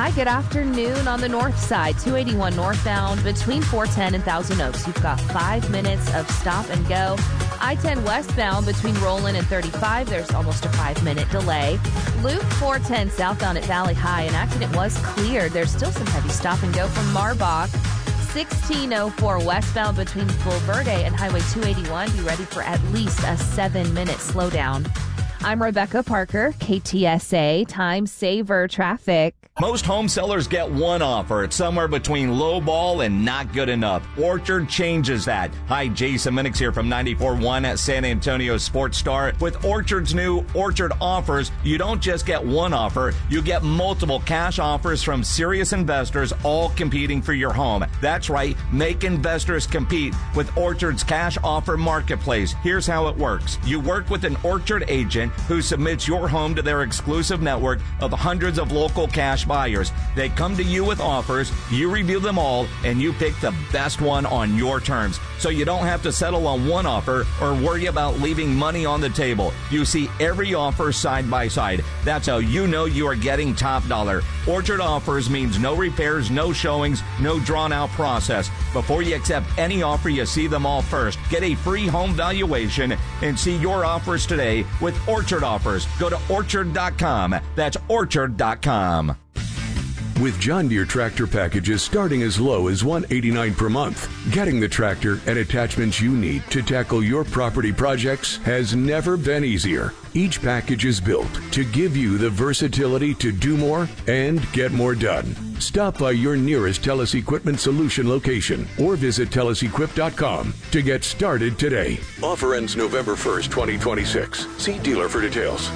Hi, good afternoon. On the north side, 281 northbound between 410 and Thousand Oaks. You've got 5 minutes of stop and go. I-10 westbound between Roland and 35. There's almost a 5-minute delay. Loop 410 southbound at Valley High. An accident was cleared. There's still some heavy stop and go from Marbach. 1604 westbound between Bulverde and Highway 281. Be ready for at least a 7-minute slowdown. I'm Rebecca Parker, KTSA Time Saver Traffic. Most home sellers get one offer. It's somewhere between low ball and not good enough. Orchard changes that. Hi, Jason Minix here from 94.1 at San Antonio Sports Star. With Orchard's new Orchard offers, you don't just get one offer, you get multiple cash offers from serious investors, all competing for your home. That's right, make investors compete with Orchard's cash offer marketplace. Here's how it works. You work with an Orchard agent who submits your home to their exclusive network of hundreds of local cash buyers. They come to you with offers, you review them all, and you pick the best one on your terms. So you don't have to settle on one offer or worry about leaving money on the table. You see every offer side by side. That's how you know you are getting top dollar. Orchard offers means no repairs, no showings, no drawn out process. Before you accept any offer, you see them all first. Get a free home valuation and see your offers today with Orchard offers. Go to orchard.com. That's orchard.com. With John Deere tractor packages starting as low as $189 per month, getting the tractor and attachments you need to tackle your property projects has never been easier. Each package is built to give you the versatility to do more and get more done. Stop by your nearest Telus Equipment Solution location or visit TelusEquip.com to get started today. Offer ends November 1st, 2026. See dealer for details.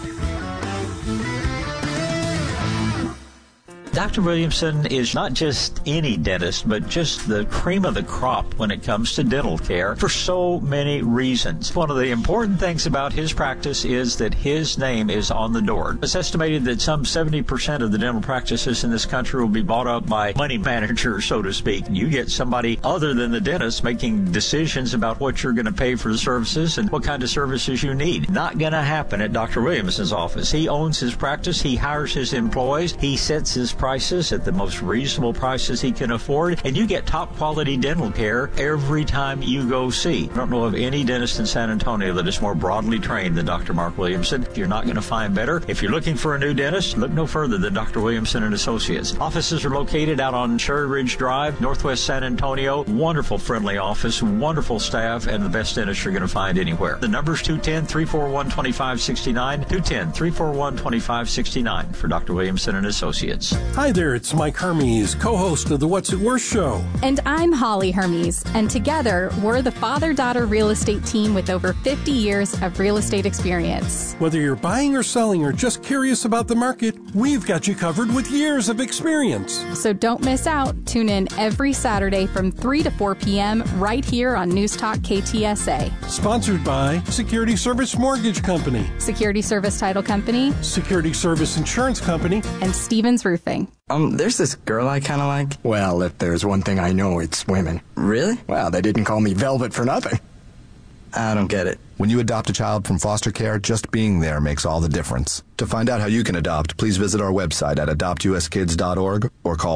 Dr. Williamson is not just any dentist, but just the cream of the crop when it comes to dental care for so many reasons. One of the important things about his practice is that his name is on the door. It's estimated that some 70% of the dental practices in this country will be bought up by money managers, so to speak. You get somebody other than the dentist making decisions about what you're going to pay for the services and what kind of services you need. Not going to happen at Dr. Williamson's office. He owns his practice. He hires his employees. He sets his prices at the most reasonable prices he can afford, and you get top quality dental care every time you go see. I don't know of any dentist in San Antonio that is more broadly trained than Dr. Mark Williamson. You're not going to find better. If you're looking for a new dentist, look no further than Dr. Williamson and Associates. Offices are located out on Cherry Ridge Drive, Northwest San Antonio. Wonderful, friendly office, wonderful staff, and the best dentist you're going to find anywhere. The number's 210-341-2569, 210-341-2569 for Dr. Williamson and Associates. Hi there, it's Mike Hermes, co-host of the What's It Worth show. And I'm Holly Hermes, and together we're the father-daughter real estate team with over 50 years of real estate experience. Whether you're buying or selling or just curious about the market, we've got you covered with years of experience. So don't miss out. Tune in every Saturday from 3 to 4 p.m. right here on News Talk KTSA. Sponsored by Security Service Mortgage Company, Security Service Title Company, Security Service Insurance Company, and Stevens Roofing. There's this girl I kind of like. Well, if there's one thing I know, it's women. Really? Well, they didn't call me Velvet for nothing. I don't get it. When you adopt a child from foster care, just being there makes all the difference. To find out how you can adopt, please visit our website at adoptuskids.org or call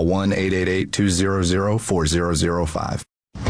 1-888-200-4005.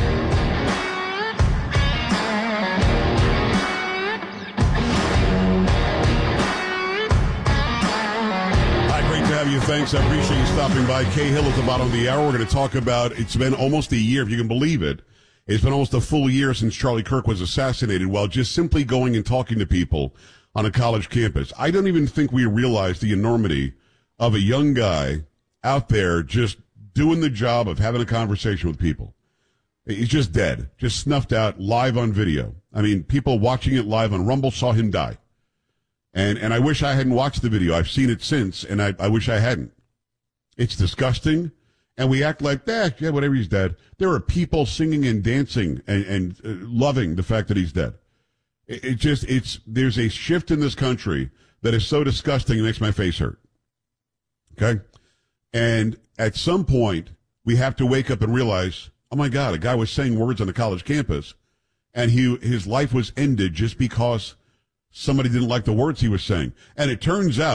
Thanks. I appreciate you stopping by. Kay Hill at the bottom of the hour. We're going to talk about, it's been almost a year, if you can believe it. It's been almost a full year since Charlie Kirk was assassinated while just simply going and talking to people on a college campus. I don't even think we realize the enormity of a young guy out there just doing the job of having a conversation with people. He's just dead, just snuffed out live on video. I mean, people watching it live on Rumble saw him die. And I wish I hadn't watched the video. I've seen it since, and I wish I hadn't. It's disgusting, and we act like, yeah, whatever, he's dead. There are people singing and dancing and loving the fact that he's dead. There's a shift in this country that is so disgusting it makes my face hurt. Okay? And at some point, we have to wake up and realize, oh my God, a guy was saying words on a college campus, and his life was ended just because somebody didn't like the words he was saying. And it turns out